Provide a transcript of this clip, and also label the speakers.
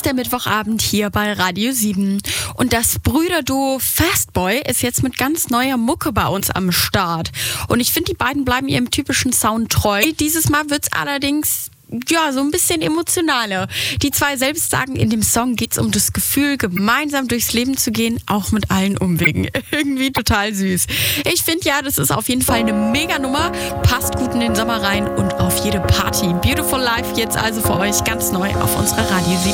Speaker 1: ist der Mittwochabend hier bei Radio 7. Und das Brüderduo Fastboy ist jetzt mit ganz neuer Mucke bei uns am Start. Und ich finde, die beiden bleiben ihrem typischen Sound treu. Dieses Mal wird's allerdings so ein bisschen emotionaler. Die zwei selbst sagen, in dem Song geht's um das Gefühl, gemeinsam durchs Leben zu gehen, auch mit allen Umwegen. Irgendwie total süß. Ich finde das ist auf jeden Fall eine Mega-Nummer. Passt gut in den Sommer rein und auf jede Party. Beautiful Life jetzt also für euch ganz neu auf unserer Radio 7